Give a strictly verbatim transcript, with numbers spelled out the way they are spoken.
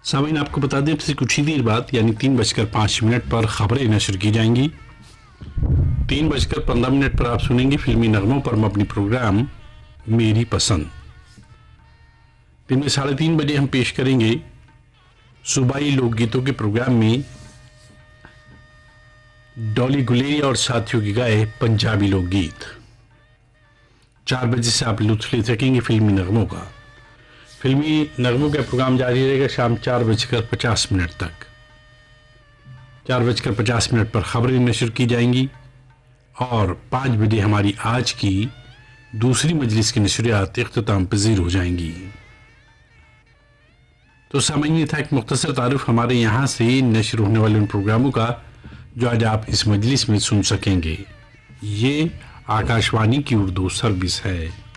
सामीन आपको बता दें फिर कुछ ही देर बाद यानी तीन बजकर पाँच मिनट पर खबरें नशर की जाएंगी। तीन बजकर पंद्रह मिनट पर आप सुनेंगे फिल्मी नगमों पर मबनी प्रोग्राम मेरी पसंद। दिन में साढ़े तीन बजे हम पेश करेंगे सूबाई लोकगीतों के प्रोग्राम में डॉली गुलेरिया और साथियों की गाए पंजाबी लोकगीत। चार बजे से आप लुत्फ ले सकेंगे फिल्मी नगमों का। फिल्मी नगमों का प्रोग्राम जारी रहेगा शाम चार बजकर पचास मिनट तक। चार बजकर पचास मिनट पर खबरें नशर की जाएंगी और पाँच बजे हमारी आज की दूसरी मजलिस की नशरियात इख्तिताम पजीर हो जाएंगी। तो सामान्य था एक मुख्तसर तारुफ हमारे यहाँ से नशर होने वाले उन प्रोग्रामों का जो आज आप इस मजलिस में सुन सकेंगे। ये आकाशवाणी की उर्दू सर्विस है।